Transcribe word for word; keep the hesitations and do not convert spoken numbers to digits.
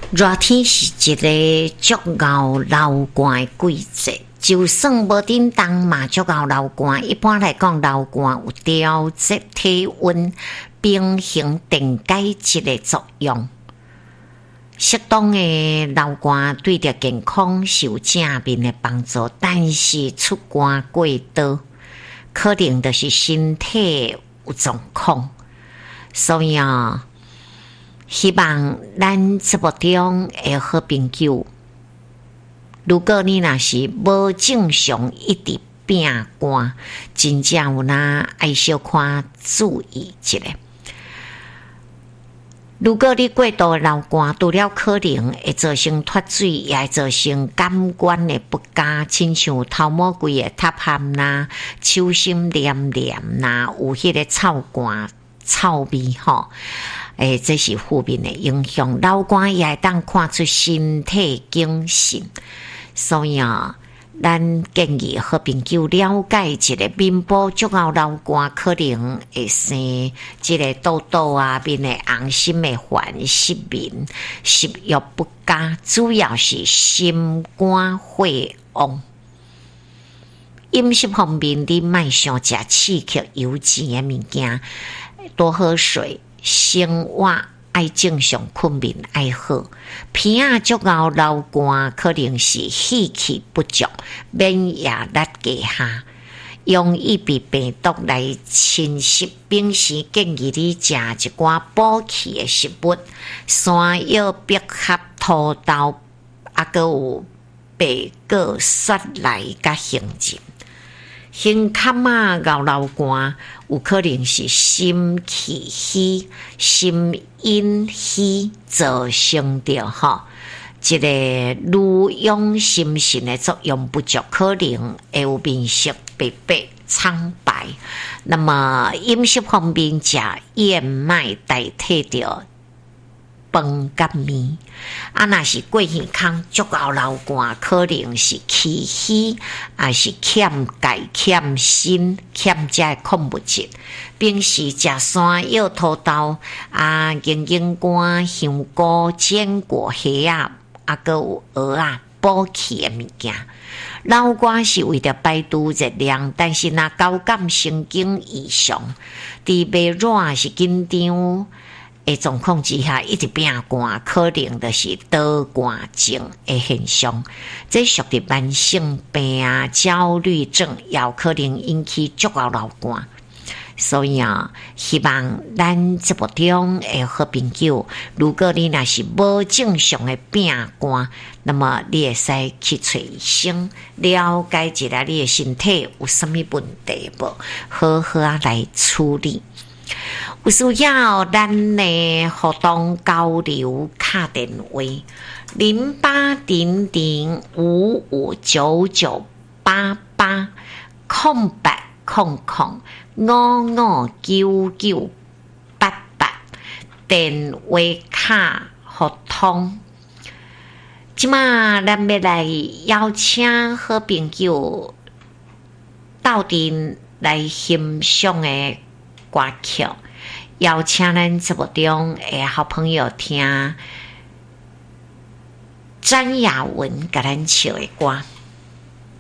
热天是一个足熬流汗的季节，就算无叮当嘛，足熬流汗。一般来讲，流汗有调节体温、平衡电解质的作用。适当的流汗对着健康是有正面的帮助，但是出汗过多，可能就是身体有状况。所以啊，希望咱节目中的好朋友，如果你若是无正常一直病寒，真正有哪爱小可注意一下。如果你过度流汗，除了可能会造成脱水，也会造成感官的不佳，亲像头毛规的塌陷啦、手心黏黏啦，有迄个臭汗、臭味吼。诶，这是负面的影响。流汗也会当看出身体精神，所以啊，咱建议好朋友了解一个面部足熬流汗，可能会生这个痘痘啊，面的红心的烦失眠、食欲不佳，主要是心肝血旺。饮食方面，你莫想食刺激油脂的物件，多喝水。生活爱正常，困眠爱好。鼻仔足熬流汗，可能是气气不足，免疫力低下，容易被病毒来侵袭。平时建议你食一寡补气的食物，山药、百合、土豆，啊，还有白果、雪梨甲杏仁。胸坎啊熬流汗，有可能是心气虚、心阴虚造成的吼，一个濡养心神的作用不足，可能会有面色白白苍白。那么饮食方面，食燕麦代替掉饭甲面，啊，若是过耳孔足熬流汗，可能是气虚，还是欠钙、欠锌、欠这矿物质。平时食山药、土豆啊、银银干、香菇、坚果、虾啊，啊，还有蚵仔补气的物件。流汗是为了排毒热量，但是若交感神经异常，伫微热是紧张的状况之下，一直病寒，可能就是多汗症的现象。这属于慢性病啊、焦虑症，也有可能引起足熬流汗。所以啊，希望咱节目中的好朋友，如果你若是无正常的病寒，那么你会使去找医生了解一下你的身体有什么问题无，好好啊来处理。有需要咱的互动交流卡电话零八零零五五九九八八空白空空五五九九八八电话卡互通。即马咱要来邀请好朋友到阵来欣赏的歌曲。邀请咱节目中的好朋友听詹雅雯甲咱唱的歌。